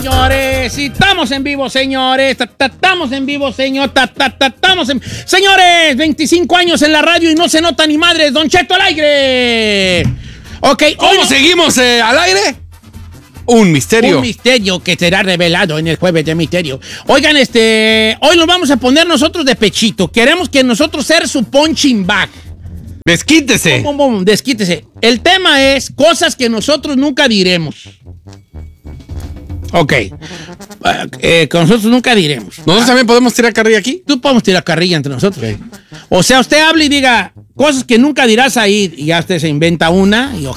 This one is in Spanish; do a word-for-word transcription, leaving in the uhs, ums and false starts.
Señores, si estamos en vivo, señores, ta, ta, estamos en vivo, señor, ta, ta, ta, estamos en... Señores, veinticinco años en la radio y no se nota ni madres, Don Cheto al aire. Ok, ¿Cómo hoy seguimos eh, al aire? Un misterio. Un misterio que será revelado en el jueves de misterio. Oigan, este, hoy nos vamos a poner nosotros de pechito. Queremos que nosotros ser su punching bag. Desquítese. Bum, bum, bum, desquítese. El tema es cosas que nosotros nunca diremos. Ok. Eh, que nosotros nunca diremos. ¿Nosotros también podemos tirar carrilla aquí? Tú podemos tirar carrilla entre nosotros. Okay. O sea, usted habla y diga cosas que nunca dirás ahí y ya usted se inventa una y,